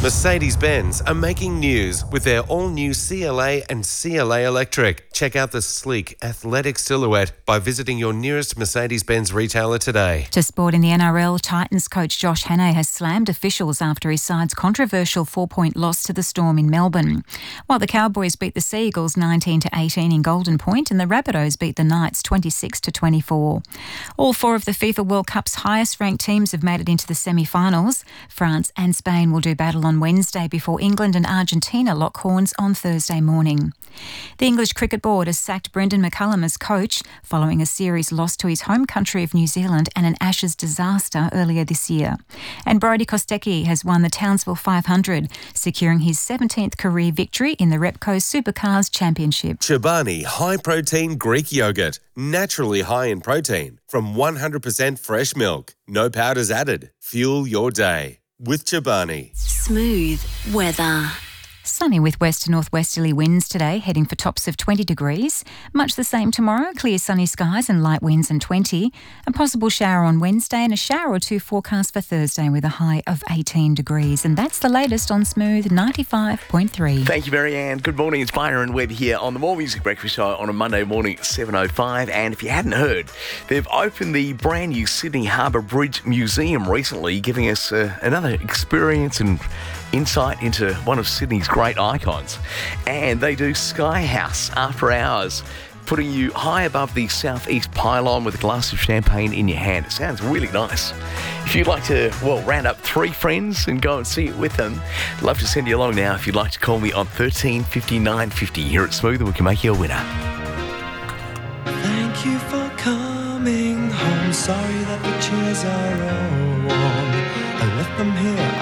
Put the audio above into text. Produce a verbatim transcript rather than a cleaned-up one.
Mercedes-Benz are making news with their all-new C L A and C L A Electric. Check out the sleek, athletic silhouette by visiting your nearest Mercedes-Benz retailer today. To sport in the N R L, Titans coach Josh Hannay has slammed officials after his side's controversial four-point loss to the Storm in Melbourne. While the Cowboys beat the Sea Eagles nineteen to eighteen in Golden Point and the Rabbitohs beat the Knights twenty-six to twenty-four. All four of the FIFA World Cup's highest-ranked teams have made it into the semi-finals. France and Spain will do battle on Wednesday before England and Argentina lock horns on Thursday morning. The English Cricket Board has sacked Brendan McCullum as coach following a series loss to his home country of New Zealand and an Ashes disaster earlier this year. And Brodie Kostecki has won the Townsville five hundred, securing his seventeenth career victory in the Repco Supercars Championship. Chobani High Protein Greek Yogurt, naturally high in protein, from one hundred percent fresh milk. No powders added. Fuel your day with Chobani. Smooth weather. Sunny with west to northwesterly winds today, heading for tops of twenty degrees. Much the same tomorrow, clear sunny skies and light winds and twenty. A possible shower on Wednesday and a shower or two forecast for Thursday with a high of eighteen degrees. And that's the latest on Smooth ninety-five point three. Thank you, Mary Ann. Good morning. It's Byron Webb here on the More Music Breakfast Show on a Monday morning at seven oh five. And if you hadn't heard, they've opened the brand new Sydney Harbour Bridge Museum recently, giving us uh, another experience and insight into one of Sydney's great icons. And they do Sky House after hours, putting you high above the southeast pylon with a glass of champagne in your hand. It sounds really nice. If you'd like to, well, round up three friends and go and see it with them, I'd love to send you along now. If you'd like to call me on thirteen fifty-nine fifty here at Smooth, and we can make you a winner.